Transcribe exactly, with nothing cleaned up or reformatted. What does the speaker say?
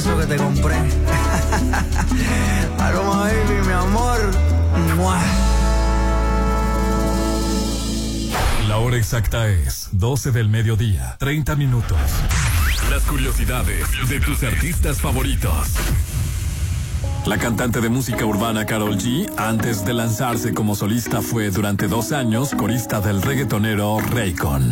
eso que te compré. Aroma Baby, mi amor. ¡Mua! La hora exacta es doce del mediodía, treinta minutos. Las curiosidades de tus artistas favoritos. La cantante de música urbana Karol G, antes de lanzarse como solista, fue durante dos años corista del reggaetonero Raycon.